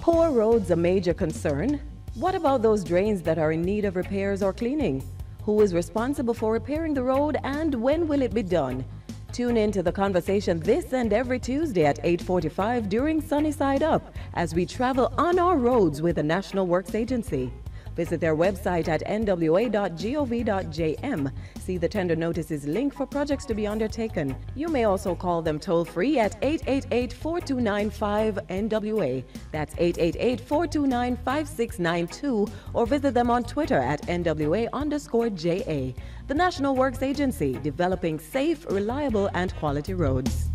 Poor roads a major concern? What about those drains that are in need of repairs or cleaning? Who is responsible for repairing the road and when will it be done? Tune in to the conversation this and every Tuesday at 8:45 during Sunny Side Up as we travel on our roads with the National Works Agency. Visit their website at nwa.gov.jm. See the tender notices link for projects to be undertaken. You may also call them toll-free at 888-4295-NWA. That's 888-429-5692, or visit them on Twitter at NWA_JA. The National Works Agency, developing safe, reliable, and quality roads.